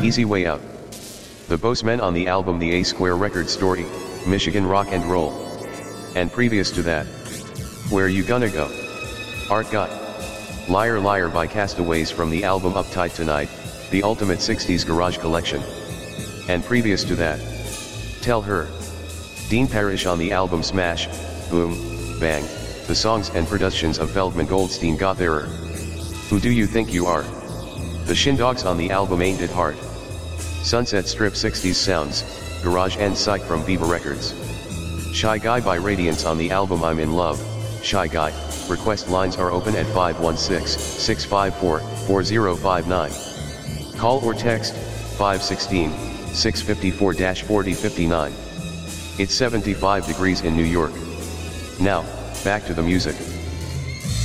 Easy Way Out. The Bosemen on the album The A Square Record Story, Michigan Rock and Roll. And previous to that, Where You Gonna Go? Art Got. Liar Liar by Castaways from the album Uptight Tonight, the Ultimate 60s Garage Collection. And previous to that, Tell Her. Dean Parrish on the album Smash, Boom, Bang, the songs and productions of Feldman Goldstein got therer. Who Do You Think You Are? The Shindogs on the album Ain't It Hard. Sunset Strip 60s Sounds, Garage and Psych from Viva Records. Shy Guy by Radiance on the album I'm in Love, Shy Guy. Request lines are open at 516-654-4059. Call or text, 516-654-4059. It's 75 degrees in New York. Now, back to the music.